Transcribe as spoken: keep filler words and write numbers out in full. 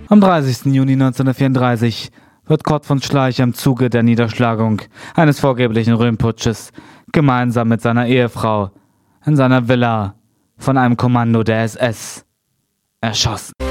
Am dreißigsten Juni neunzehnhundertvierunddreißig wird Kurt von Schleicher im Zuge der Niederschlagung eines vorgeblichen Röhmputsches gemeinsam mit seiner Ehefrau in seiner Villa von einem Kommando der S S erschossen.